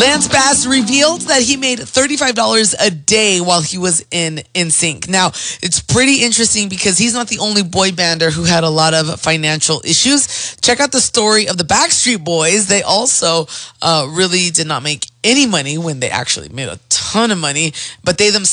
Lance Bass revealed that he made $35 a day while he was in NSYNC. Now, it's pretty interesting because he's not the only boy bander who had a lot of financial issues. Check out the story of the Backstreet Boys. They also really did not make any money when they actually made a ton of money, but they themselves